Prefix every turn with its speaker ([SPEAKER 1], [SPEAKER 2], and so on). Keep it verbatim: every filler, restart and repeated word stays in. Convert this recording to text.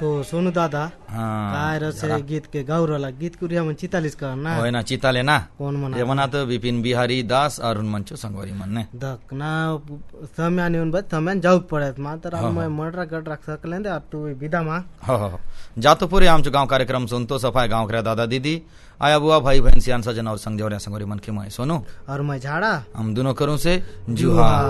[SPEAKER 1] तो सोनू दादा
[SPEAKER 2] हाँ
[SPEAKER 1] काय रसे गीत के गौरला गीत कुरिया मन चितालिस करना
[SPEAKER 2] होइन चिताले ना
[SPEAKER 1] कौन मना
[SPEAKER 2] ये मना तो विपिन बिहारी दास अरुण मंचो संगोरी मन्ने
[SPEAKER 1] दक ना सम्यान येऊन बस सम्यान जाऊक पडत मात्र आम्ही मर्डर गट राख सकलेंदे आ तू विदा मा
[SPEAKER 2] हो हो जातो पुरे आमचो गांव कार्यक्रम सुनतो सफाई गांव करा दादा दीदी आया बुआ भाई बहन सियान सजन और संग देवरिया संगोरी मन के मैं सोनू
[SPEAKER 1] और मैं झाड़ा
[SPEAKER 2] हम दोनों करूं से जुहा।